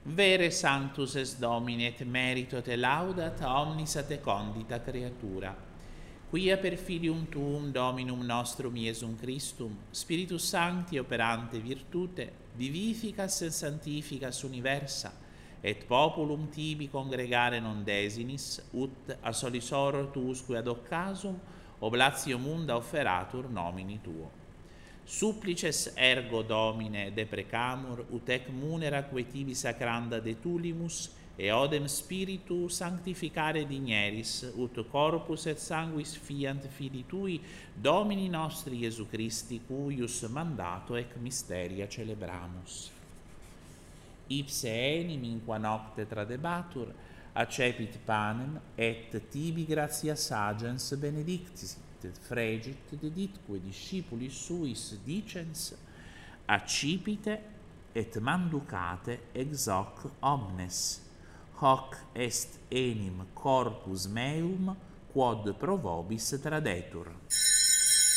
Vere sanctus es Domine et merito te laudat omnis a te condita creatura. Quia per filium tuum Dominum nostrum Iesum Christum, Spiritus Sancti operante virtute, vivificas et sanctificas universa, et populum tibi congregare non desinis, ut a solisor tuusque ad occasum oblatio munda offeratur nomini tuo. Supplices ergo Domine deprecamur, ut ec munera quae tibi sacranda detulimus, e odem spiritu sanctificare digneris, ut corpus et sanguis fiant Filii Tui, Domini nostri Iesu Christi, cuius mandato ec mysteria celebramus. Ipse enim in qua nocte tradebatur, accepit panem, et tibi gratias agens benedictis, et fregit deditque discipulis suis dicens, accipite et manducate ex hoc omnes. Hoc est enim corpus meum, quod pro vobis tradetur.